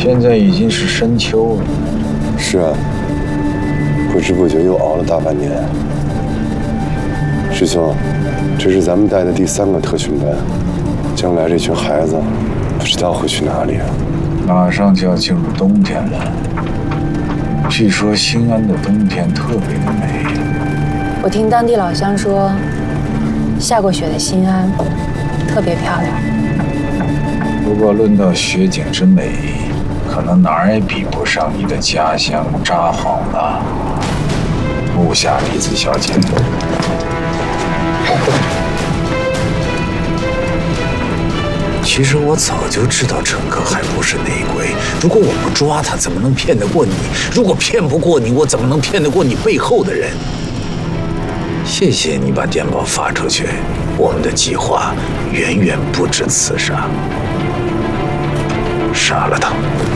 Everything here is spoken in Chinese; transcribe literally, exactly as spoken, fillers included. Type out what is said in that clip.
现在已经是深秋了。 是啊，不知不觉又熬了大半年。师兄，这是咱们带的第三个特训班，将来这群孩子不知道会去哪里啊。 马上就要进入冬天了，据说新安的冬天特别的美。 我听当地老乡说，下过雪的新安特别漂亮。 不过论到雪景之美，可能哪儿也比不上你的家乡札幌了，木下梨子小姐。 其实我早就知道陈可还不是内鬼，如果我不抓他，怎么能骗得过你？如果骗不过你，我怎么能骗得过你背后的人？谢谢你把电报发出去，我们的计划远远不止刺杀，杀了他。